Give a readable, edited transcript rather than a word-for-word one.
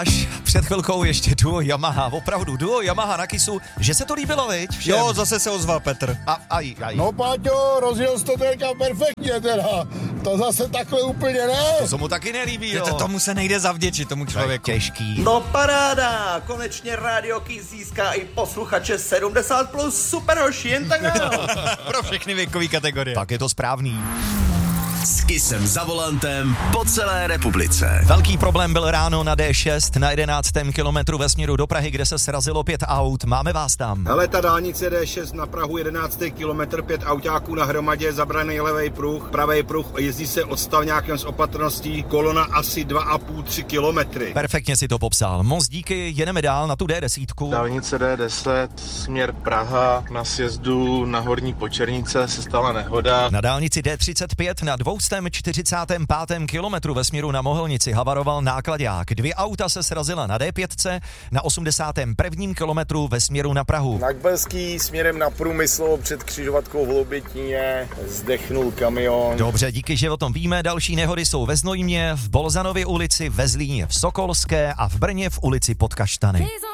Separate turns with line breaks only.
Až před chvilkou ještě duo Yamaha, opravdu duo Yamaha na Kissu, že se to líbilo, viď? Všem.
Jo, zase se ozval Petr.
Aj.
No Páťo, rozjel jsi to teďka perfektně teda, to zase takhle úplně ne.
To se mu taky nelíbí, jo.
Tomu se nejde zavděčit, tomu člověku.
Těžký.
No paráda, konečně Radio Kiss získá i posluchače 70+, super hoši, jen tak dál.
Pro všechny věkové kategorie.
Tak je to správný.
S Kissem za volantem po celé republice.
Velký problém byl ráno na D6 na 11. kilometru ve směru do Prahy, kde se srazilo 5 aut. Máme vás tam.
Hele, ta dálnice D6 na Prahu 11. kilometr, 5 autáků na hromadě, zabraný levej pruh, pravej pruh, jezdí se odstavňákem s opatrností, kolona asi 2,5-3 kilometry.
Perfektně si to popsal. Moc díky, jedeme dál na tu D10.
Dálnice D10, směr Praha, na sjezdu na Horní Počernice se stala nehoda.
Na dálnici D35 na 245. kilometru ve směru na Mohelnici havaroval nákladák. 2 auta se srazila na D5 na 81. kilometru ve směru na Prahu.
Na Kbelský směrem na Průmysl před křižovatkou v Lobětíně zdechnul kamion.
Dobře, díky, že o tom víme. Další nehody jsou ve Znojmě, v Bolzanově ulici, ve Zlíně v Sokolské a v Brně v ulici Pod Kaštany.